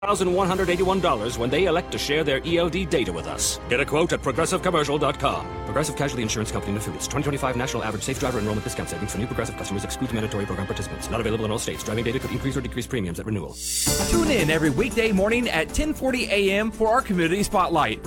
$1,181 when they elect to share their ELD data with us. Get a quote at ProgressiveCommercial.com. Progressive Casualty Insurance Company and Affiliates. 2025 National Average Safe Driver Enrollment Discount Savings for new Progressive customers excludes mandatory program participants. Not available in all states. Driving data could increase or decrease premiums at renewal. Tune in every weekday morning at 10:40 a.m. for our Community Spotlight.